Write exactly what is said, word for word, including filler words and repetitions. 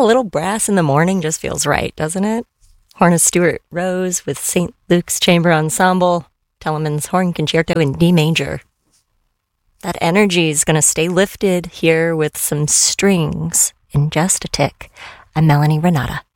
a little brass in the morning just feels right, doesn't it? Horn of Stuart Rose with Saint Luke's Chamber Ensemble, Telemann's Horn Concerto in D major. That energy is going to stay lifted here with some strings in just a tick. I'm Melanie Renata.